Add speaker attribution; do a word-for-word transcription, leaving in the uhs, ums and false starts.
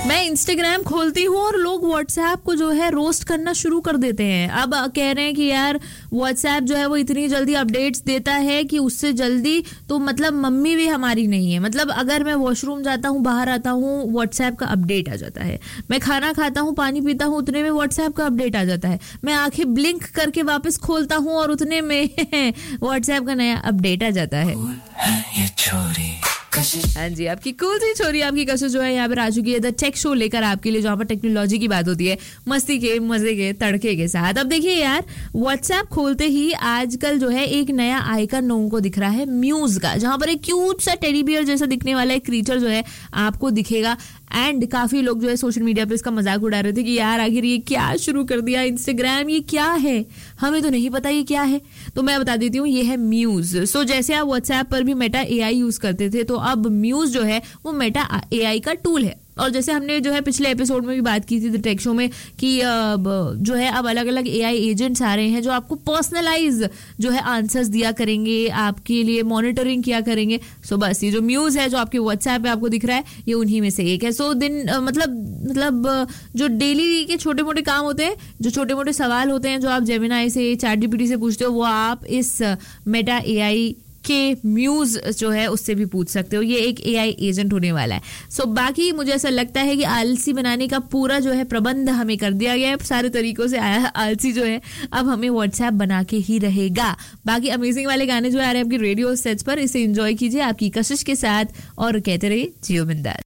Speaker 1: मैं इंस्टाग्राम खोलती हूँ और लोग व्हाट्सएप को जो है रोस्ट करना शुरू कर देते हैं। अब कह रहे हैं कि यार व्हाट्सएप जो है वो इतनी जल्दी अपडेट्स देता है कि उससे जल्दी तो मतलब मम्मी भी हमारी नहीं है। मतलब अगर मैं वॉशरूम जाता हूँ, बाहर आता हूँ, व्हाट्सएप का अपडेट आ जाता है। मैं खाना खाता हूँ, पानी पीता हूँ, उतने में व्हाट्सएप का अपडेट आ जाता है। मैं आंखें ब्लिंक करके वापस खोलता हूँ और उतने में व्हाट्सएप का नया अपडेट आ जाता है। हाँ जी, आपकी कूल सी छोरी, आपकी कशिश जो है यहाँ पर आ चुकी है द टेक शो लेकर आपके लिए, जहाँ पर टेक्नोलॉजी की बात होती है मस्ती के मजे के तड़के के साथ। अब देखिए यार, व्हाट्सएप खोलते ही आजकल जो है एक नया आइकन लोगों को दिख रहा है म्यूज का, जहाँ पर एक क्यूट सा टेडी बियर जैसा दिखने वाला एक क्रीचर जो है आपको दिखेगा। एंड काफी लोग जो है सोशल मीडिया पे इसका मजाक उड़ा रहे थे कि यार आखिर ये क्या शुरू कर दिया इंस्टाग्राम, ये क्या है, हमें तो नहीं पता ये क्या है। तो मैं बता देती हूँ, ये है म्यूज। सो जैसे आप व्हाट्सएप पर भी मेटा एआई यूज करते थे, तो अब म्यूज जो है वो मेटा एआई का टूल है। और जैसे हमने जो है पिछले एपिसोड में भी बात की थी द टेक शो में कि जो है अब अलग अलग एआई एजेंट्स आ रहे हैं जो आपको पर्सनलाइज जो है आंसर्स दिया करेंगे, आपके लिए मॉनिटरिंग किया करेंगे। सो बस ये जो म्यूज है जो आपके व्हाट्सएप पे आपको दिख रहा है, ये उन्हीं में से एक है। सो दिन मतलब मतलब जो डेली के छोटे मोटे काम होते हैं, जो छोटे मोटे सवाल होते हैं जो आप जेमिनाई से, चैट जीपीटी से पूछते हो, वो आप इस मेटा एआई के म्यूज जो है उससे भी पूछ सकते हो। ये एक एआई एजेंट होने वाला है। सो so, बाकी मुझे ऐसा लगता है कि आलसी बनाने का पूरा जो है प्रबंध हमें कर दिया गया है सारे तरीकों से। आलसी जो है अब हमें व्हाट्सएप बना के ही रहेगा। बाकी अमेजिंग वाले गाने जो आ रहे हैं आपकी रेडियो सेट्स पर, इसे एंजॉय कीजिए आपकी कशिश के साथ और कहते रहिए जियो बिंदास।